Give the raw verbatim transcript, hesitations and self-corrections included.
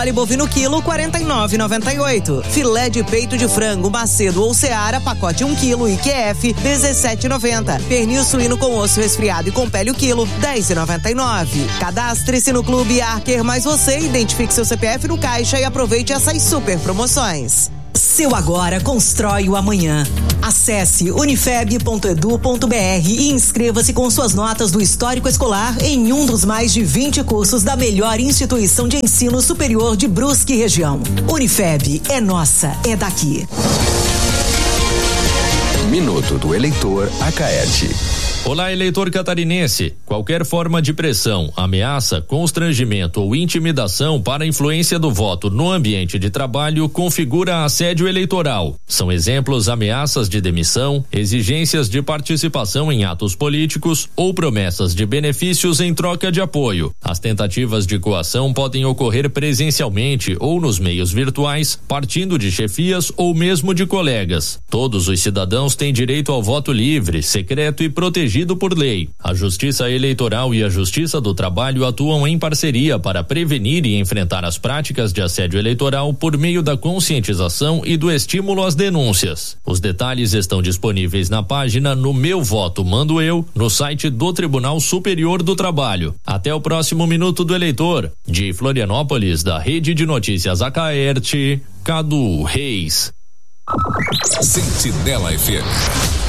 Vale bovino quilo quarenta e nove reais e noventa e oito centavos. Filé de peito de frango Macedo ou Seara pacote um quilo I Q F dezessete reais e noventa centavos. Pernil suíno com osso resfriado e com pele o quilo dez reais e noventa e nove centavos. Cadastre-se no Clube Arquer mais você, identifique seu C P F no caixa e aproveite essas super promoções. Seu agora constrói o amanhã. Acesse unifeb ponto edu ponto br e inscreva-se com suas notas do histórico escolar em um dos mais de vinte cursos da melhor instituição de ensino superior de Brusque e região. Unifeb é nossa, é daqui. Minuto do Eleitor Acaerte. Olá, eleitor catarinense. Qualquer forma de pressão, ameaça, constrangimento ou intimidação para a influência do voto no ambiente de trabalho configura assédio eleitoral. São exemplos ameaças de demissão, exigências de participação em atos políticos ou promessas de benefícios em troca de apoio. As tentativas de coação podem ocorrer presencialmente ou nos meios virtuais, partindo de chefias ou mesmo de colegas. Todos os cidadãos têm direito ao voto livre, secreto e protegido por lei. A Justiça Eleitoral e a Justiça do Trabalho atuam em parceria para prevenir e enfrentar as práticas de assédio eleitoral por meio da conscientização e do estímulo às denúncias. Os detalhes estão disponíveis na página No Meu Voto Mando Eu, no site do Tribunal Superior do Trabalho. Até o próximo Minuto do Eleitor. De Florianópolis, da Rede de Notícias Acaerte, Cadu Reis. Sentinela F M.